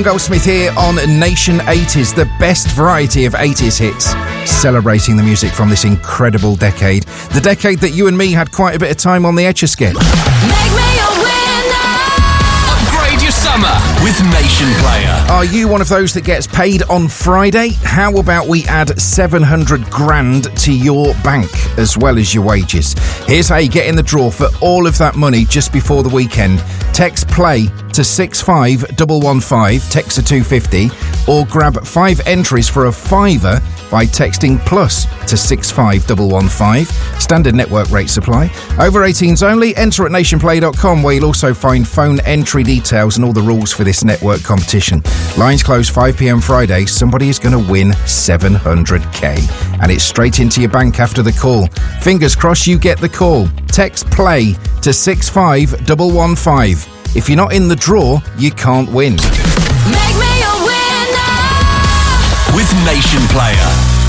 John Goldsmith here on Nation 80s, the best variety of 80s hits, celebrating the music from this incredible decade. The decade that you and me had quite a bit of time on the Etch-a-Sketch. Make me a winner! Upgrade your summer with Nation Player. Are you one of those that gets paid on Friday? How about we add 700 grand to your bank as well as your wages? Here's how you get in the draw for all of that money just before the weekend. Text PLAY to 65115, text to 250, or grab 5 entries for a £5 by texting plus to 65115. Standard network rate supply. Over 18s only. Enter at nationplay.com, where you'll also find phone entry details and all the rules for this network competition. Lines close 5 p.m. Friday. Somebody is going to win 700k, and it's straight into your bank after the call. Fingers crossed you get the call. Text PLAY to 65115. If you're not in the draw, you can't win. Make me a winner! With Nation Player.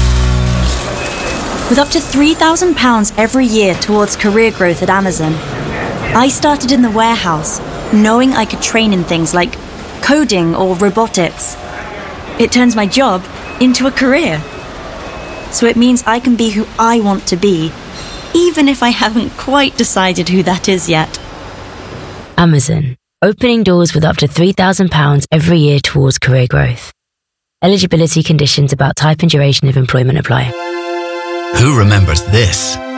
With up to £3,000 every year towards career growth at Amazon, I started in the warehouse, knowing I could train in things like coding or robotics. It turns my job into a career. So it means I can be who I want to be, even if I haven't quite decided who that is yet. Amazon, opening doors with up to £3,000 every year towards career growth. Eligibility conditions about type and duration of employment apply. Who remembers this?